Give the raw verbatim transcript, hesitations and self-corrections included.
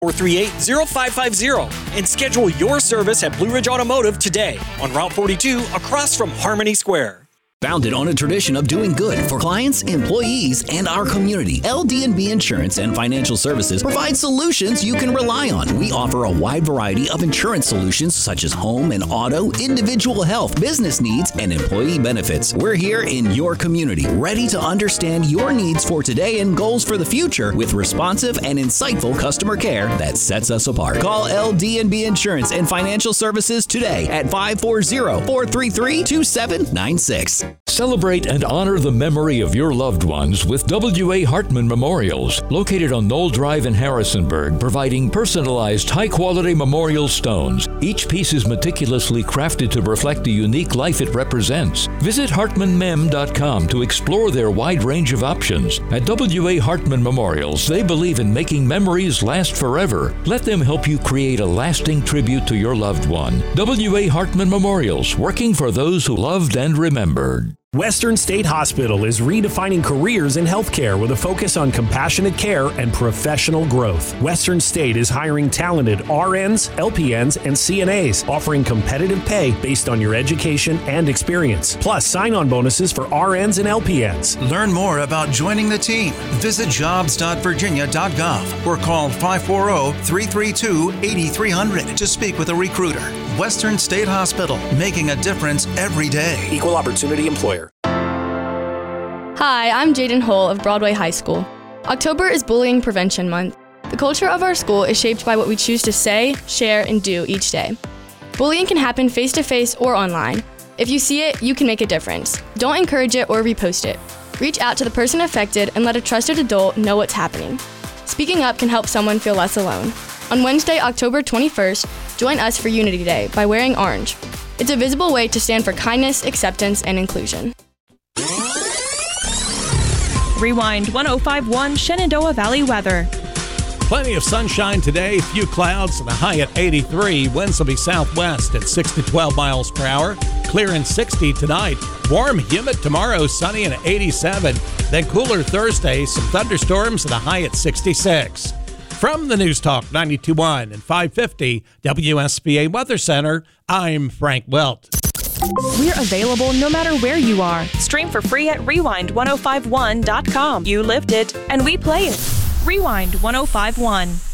four three eight, zero five five zero and schedule your service at Blue Ridge Automotive today on Route forty-two across from Harmony Square. Founded on a tradition of doing good for clients, employees, and our community, L D and B Insurance and Financial Services provide solutions you can rely on. We offer a wide variety of insurance solutions such as home and auto, individual health, business needs, and employee benefits. We're here in your community, ready to understand your needs for today and goals for the future with responsive and insightful customer care that sets us apart. Call L D and B Insurance and Financial Services today at five four zero, four three three, two seven nine six. Celebrate and honor the memory of your loved ones with W A. Hartman Memorials, located on Knoll Drive in Harrisonburg, providing personalized, high-quality memorial stones. Each piece is meticulously crafted to reflect the unique life it represents. Visit hartman mem dot com to explore their wide range of options. At W A. Hartman Memorials, they believe in making memories last forever. Let them help you create a lasting tribute to your loved one. W A. Hartman Memorials, working for those who loved and remembered. Western State Hospital is redefining careers in healthcare with a focus on compassionate care and professional growth. Western State is hiring talented R Ns, L P Ns, and C N As, offering competitive pay based on your education and experience, plus sign-on bonuses for R Ns and L P Ns. Learn more about joining the team. Visit jobs dot virginia dot gov or call five four zero, three three two, eight three zero zero to speak with a recruiter. Western State Hospital, making a difference every day. Equal Opportunity Employer. Hi, I'm Jaden Hull of Broadway High School. October is Bullying Prevention Month. The culture of our school is shaped by what we choose to say, share, and do each day. Bullying can happen face-to-face or online. If you see it, you can make a difference. Don't encourage it or repost it. Reach out to the person affected and let a trusted adult know what's happening. Speaking up can help someone feel less alone. On Wednesday, October twenty-first, join us for Unity Day by wearing orange. It's a visible way to stand for kindness, acceptance, and inclusion. Rewind one oh five point one Shenandoah Valley weather. Plenty of sunshine today, few clouds, and a high at eighty-three. Winds will be southwest at six to twelve miles per hour. Clear and sixty tonight. Warm, humid tomorrow, sunny and eighty-seven. Then cooler Thursday, some thunderstorms and a high at sixty-six. From the News Talk ninety-two point one and five fifty W S B A Weather Center, I'm Frank Welt. We're available no matter where you are. Stream for free at rewind ten fifty-one dot com. You lived it, and we play it. Rewind ten fifty-one.